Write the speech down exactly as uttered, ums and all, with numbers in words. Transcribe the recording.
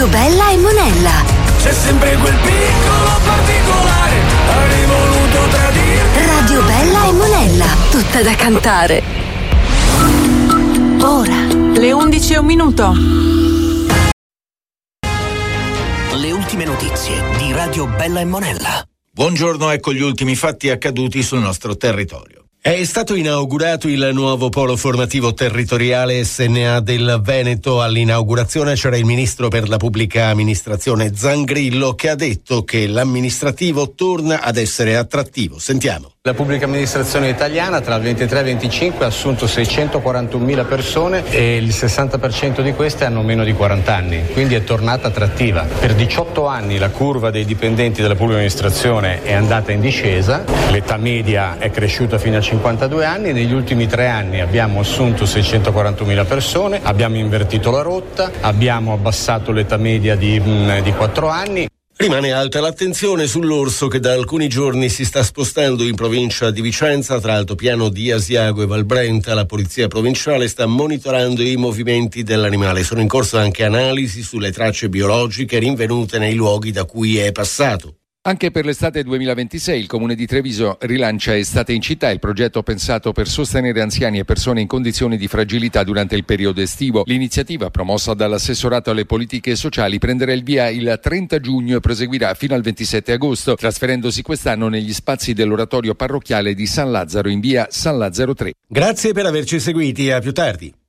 Radio Bella e Monella. C'è sempre quel piccolo particolare, avrei voluto tradire. Radio Bella e Monella, tutta da cantare. Ora, le undici e un minuto. Le ultime notizie di Radio Bella e Monella. Buongiorno, ecco gli ultimi fatti accaduti sul nostro territorio. È stato inaugurato il nuovo polo formativo territoriale S N A del Veneto. All'inaugurazione c'era il ministro per la pubblica amministrazione Zangrillo, che ha detto che l'amministrativo torna ad essere attrattivo. Sentiamo. La pubblica amministrazione italiana tra il ventitré e il venticinque ha assunto seicentoquarantunomila persone e il sessanta per cento di queste hanno meno di quaranta anni, quindi è tornata attrattiva. Per diciotto anni la curva dei dipendenti della pubblica amministrazione è andata in discesa, l'età media è cresciuta fino a cinquantadue anni, negli ultimi tre anni abbiamo assunto seicentoquarantunomila persone, abbiamo invertito la rotta, abbiamo abbassato l'età media di, di quattro anni. Rimane alta l'attenzione sull'orso che da alcuni giorni si sta spostando in provincia di Vicenza tra Altopiano di Asiago e Valbrenta. La polizia provinciale sta monitorando i movimenti dell'animale. Sono in corso anche analisi sulle tracce biologiche rinvenute nei luoghi da cui è passato. Anche per l'estate duemilaventisei il Comune di Treviso rilancia Estate in città, il progetto pensato per sostenere anziani e persone in condizioni di fragilità durante il periodo estivo. L'iniziativa, promossa dall'assessorato alle politiche sociali, prenderà il via il trenta giugno e proseguirà fino al ventisette agosto, trasferendosi quest'anno negli spazi dell'oratorio parrocchiale di San Lazzaro in via San Lazzaro tre. Grazie per averci seguiti, a più tardi.